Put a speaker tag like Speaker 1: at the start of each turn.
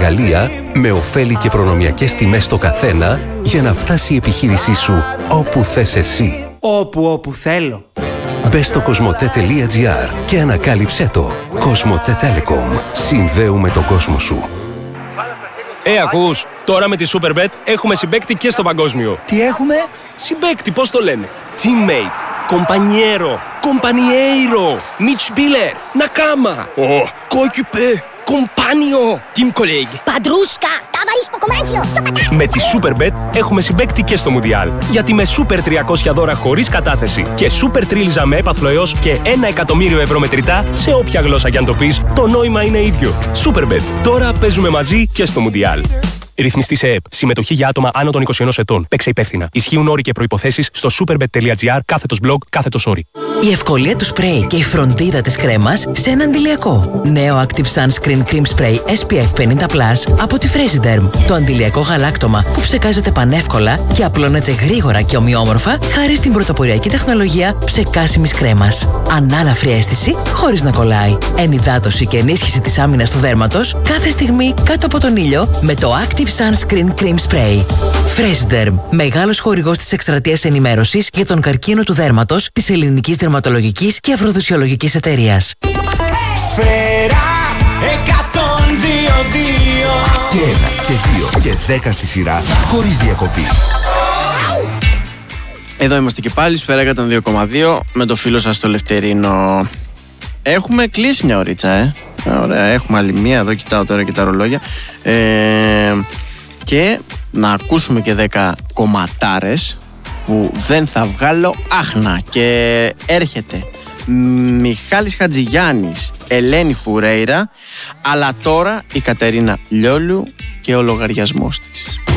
Speaker 1: εργαλεία με ωφέλη και προνομιακές τιμές στο καθένα για να φτάσει η επιχείρησή σου όπου θες εσύ.
Speaker 2: Όπου θέλω.
Speaker 1: Μπες στο cosmote.gr και ανακάλυψέ το. Cosmote Telecom. Συνδέουμε τον κόσμο σου.
Speaker 3: Ακούς, τώρα με τη Superbet έχουμε συμπαίκτη και στο παγκόσμιο.
Speaker 2: Τι έχουμε?
Speaker 3: Συμπαίκτη, πώς το λένε? Teammate, compañero, compañeiro, Mitspieler, Nakama, coéquipier, compagnon, team colleague.
Speaker 4: Padrúshka, ταβαρίς ποκομάτσιο,
Speaker 3: Με τη Superbet έχουμε συμπαίκτη και στο Μουντιάλ. Γιατί με Super 300 δώρα χωρίς κατάθεση και Super Τρίλιζα με έπαθλο έως και 1 εκατομμύριο ευρώ μετρητά σε όποια γλώσσα κι αν το πεις, το νόημα είναι ίδιο. Superbet. Τώρα παίζουμε μαζί και στο Μουντιάλ. Ρυθμιστή σε ΕΕΠ. Συμμετοχή για άτομα άνω των 21 ετών. Παίξε υπεύθυνα. Ισχύουν όροι και προϋποθέσεις στο superbet.gr/blog/sorry.
Speaker 5: Η ευκολία του σπρέι και η φροντίδα της κρέμας σε ένα αντιλιακό. Νέο Active Sunscreen Cream Spray SPF 50+ από τη Fresiderm. Το αντιλιακό γαλάκτωμα που ψεκάζεται πανεύκολα και απλώνεται γρήγορα και ομοιόμορφα χάρη στην πρωτοποριακή τεχνολογία ψεκάσιμης κρέμας. Ανάλαφρη αίσθηση χωρίς να κολλάει. Ενυδάτωση και ενίσχυση της άμυνας του δέρματος κάθε στιγμή κάτω από τον ήλιο με το Active Sunscreen Cream Spray. Fresiderm, μεγάλος χορηγός της εκστρατείας ενημέρωσης για τον καρκίνο του δέρματος της Ελληνικής Δερματολογικής και Αφροδισιολογικής Εταιρείας.
Speaker 6: Σφαίρα 102,2
Speaker 7: και 1 και 2 και 10 στη σειρά χωρίς διακοπή.
Speaker 8: Εδώ είμαστε και πάλι, Σφαίρα 102,2 με το φίλο σας το Λευτερίνο. Έχουμε κλείσει μια ωρίτσα, Ωραία, έχουμε άλλη μία, εδώ κοιτάω τώρα και τα ρολόγια. Και να ακούσουμε και 10 κομματάρες που δεν θα βγάλω άχνα. Και έρχεται Μιχάλης Χατζηγιάννης, Ελένη Φουρέιρα, αλλά τώρα η Κατερίνα Λιόλου και ο λογαριασμός της.